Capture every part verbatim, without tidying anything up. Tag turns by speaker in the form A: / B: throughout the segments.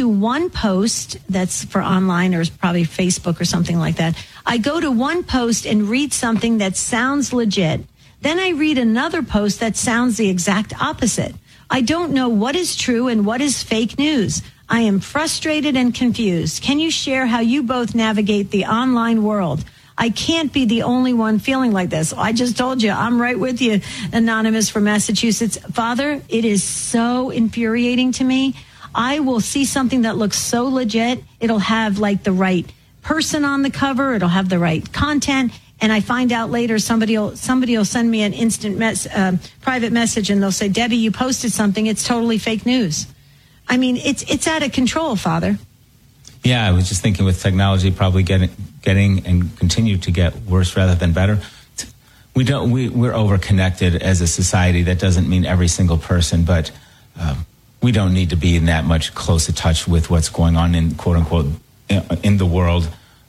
A: to one post that's for online or probably Facebook or something like that. I go to one post and read something that sounds legit. Then I read another post that sounds the exact opposite. I don't know what is true and what is fake news. I am frustrated and confused. Can you share how you both navigate the online world? I can't be the only one feeling like this. I just told you, I'm right with you, Anonymous from Massachusetts. Father, it is so infuriating to me. I will see something that looks so legit. It'll have like the right person on the cover. It'll have the right content. And I find out later somebody will, somebody will send me an instant mess, uh, private message and they'll say, Debbie, you posted something. It's totally fake news. I mean, it's it's out of control, Father.
B: Yeah, I was just thinking with technology probably getting getting and continue to get worse rather than better. We don't we we're overconnected as a society. That doesn't mean every single person, but um, we don't need to be in that much close a touch with what's going on in quote unquote in the world.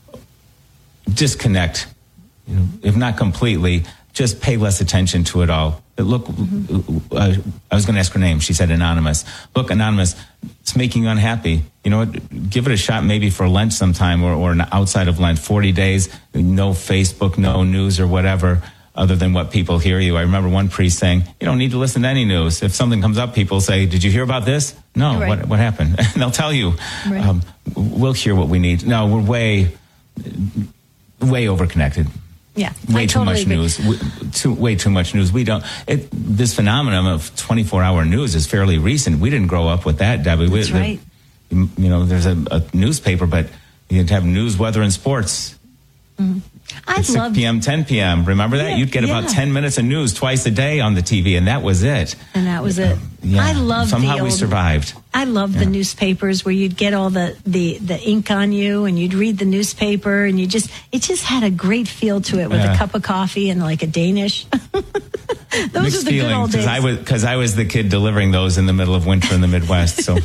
B: Disconnect, you know, if not completely, just pay less attention to it all. Look, mm-hmm. uh, I was going to ask her name. She said Anonymous. Look, Anonymous, it's making you unhappy. You know what? Give it a shot maybe for Lent sometime or, or outside of Lent, forty days, no Facebook, no news or whatever other than what people hear you. I remember one priest saying, you don't need to listen to any news. If something comes up, people say, did you hear about this? No, right. what, what happened? And they'll tell you. Right. Um, we'll hear what we need. No, we're way, way overconnected.
A: Yeah,
B: way
A: I
B: too
A: totally
B: much
A: agree.
B: news. We, too, way too much news. We don't. It, this phenomenon of twenty-four hour news is fairly recent. We didn't grow up with that, Debbie.
A: That's
B: we,
A: right.
B: The, you know, there's a, a newspaper, but you'd have news, weather, and sports.
A: Mm-hmm. I
B: At
A: love
B: six p.m., ten p.m. Remember that?
A: Yeah,
B: You'd get
A: yeah.
B: about ten minutes of news twice a day on the T V, and that was it.
A: And that was it.
B: Uh, yeah.
A: I love
B: Somehow
A: the old,
B: we survived.
A: I love
B: yeah.
A: the newspapers where you'd get all the, the, the ink on you and you'd read the newspaper and you just, it just had a great feel to it with
B: yeah.
A: a cup of coffee and like a Danish. Those
B: Mixed
A: are the
B: feelings,
A: good old days.
B: I was, because I was the kid delivering those in the middle of winter in the Midwest, so...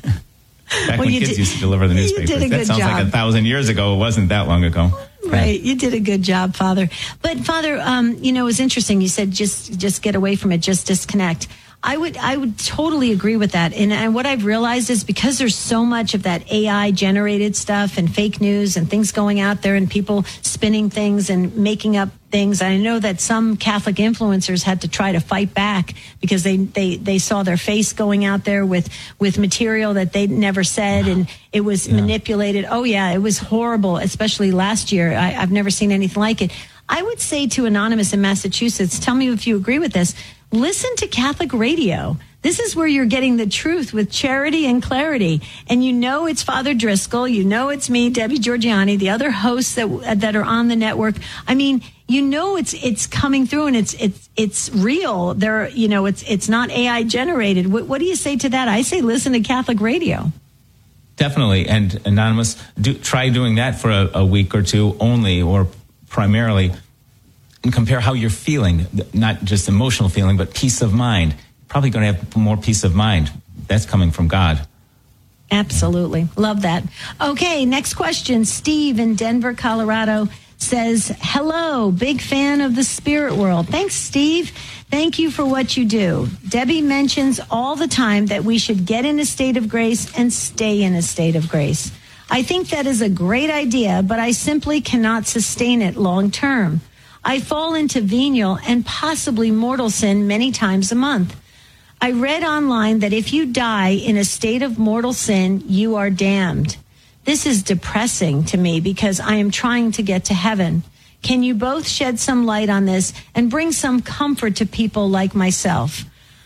B: Back
A: Well,
B: when
A: you
B: kids
A: did-
B: used to deliver the
A: you
B: newspapers.
A: did a
B: That
A: good
B: sounds
A: job.
B: like a thousand years ago. It wasn't that long ago.
A: Right. You did a good job, Father. But Father, um, you know, it was interesting. You said just just get away from it, just disconnect. I would I would totally agree with that. And, and what I've realized is because there's so much of that A I generated stuff and fake news and things going out there and people spinning things and making up things. I know that some Catholic influencers had to try to fight back because they, they, they saw their face going out there with, with material that they'd never said and it was
B: Yeah.
A: manipulated. Oh yeah, it was horrible, especially last year. I, I've never seen anything like it. I would say to Anonymous in Massachusetts, tell me if you agree with this, listen to Catholic radio. This is where you're getting the truth with charity and clarity. And you know it's Father Driscoll. You know it's me, Debbie Georgiani, the other hosts that that are on the network. I mean, you know it's it's coming through and it's it's it's real. There, you know, it's it's not A I generated. What, what do you say to that? I say listen to Catholic radio.
B: Definitely. And Anonymous, do, try doing that for a, a week or two only or primarily and compare how you're feeling, not just emotional feeling, but peace of mind. Probably going to have more peace of mind. That's coming from God.
A: Absolutely. Love that. Okay, next question. Steve in Denver, Colorado says, hello, big fan of the spirit world. Thanks, Steve. Thank you for what you do. Debbie mentions all the time that we should get in a state of grace and stay in a state of grace. I think that is a great idea, but I simply cannot sustain it long term. I fall into venial and possibly mortal sin many times a month. I read online that if you die in a state of mortal sin, you are damned. This is depressing to me because I am trying to get to heaven. Can you both shed some light on this and bring some comfort to people like myself?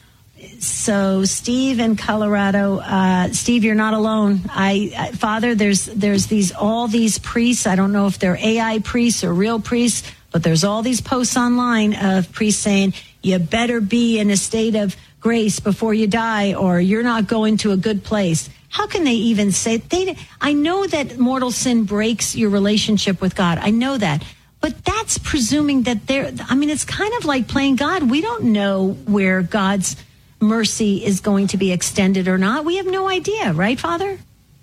A: So, Steve in Colorado, uh, Steve, you're not alone. I, I, Father, there's there's these all these priests. I don't know if they're A I priests or real priests, but there's all these posts online of priests saying you better be in a state of grace before you die, or you're not going to a good place. How can they even say they? I know that mortal sin breaks your relationship with God. I know that. But that's presuming that they're, I mean, it's kind of like playing God. We don't know where God's mercy is going to be extended or not. We have no idea, right, Father?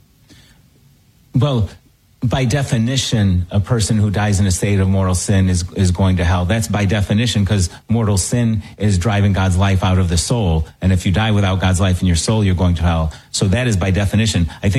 B: Well, by definition, a person who dies in a state of mortal sin is, is going to hell. That's by definition because mortal sin is driving God's life out of the soul. And if you die without God's life in your soul, you're going to hell. So that is by definition. I think